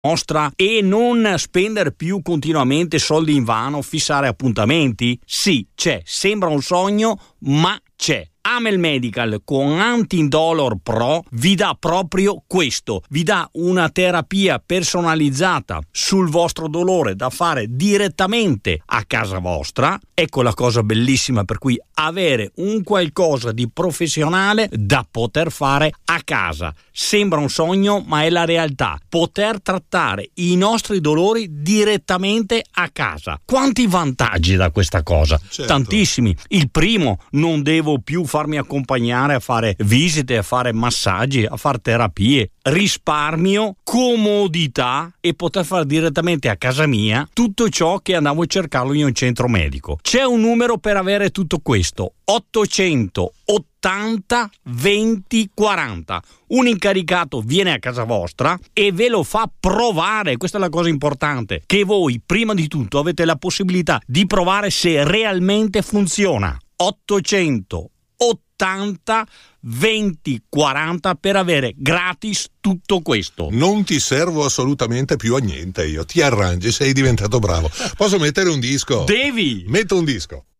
nostra e non spendere più continuamente soldi in vano, fissare appuntamenti? Sì, c'è, sembra un sogno, ma c'è. Amel Medical con Antindolor Pro vi dà proprio questo, vi dà una terapia personalizzata sul vostro dolore da fare direttamente a casa vostra. Ecco la cosa bellissima, per cui avere un qualcosa di professionale da poter fare a casa. Sembra un sogno, ma è la realtà. Poter trattare i nostri dolori direttamente a casa. Quanti vantaggi da questa cosa? Certo. Tantissimi. Il primo, non devo più farmi accompagnare a fare visite, a fare massaggi, a fare terapie. Risparmio, comodità e poter fare direttamente a casa mia tutto ciò che andavo a cercarlo in un centro medico. C'è un numero per avere tutto questo: 880 20 40. Un incaricato viene a casa vostra e ve lo fa provare. Questa è la cosa importante, che voi prima di tutto avete la possibilità di provare se realmente funziona. 880 20 40 per avere gratis tutto questo. Non ti servo assolutamente più a niente io, ti arrangi, sei diventato bravo. Posso mettere un disco? Devi! Metto un disco.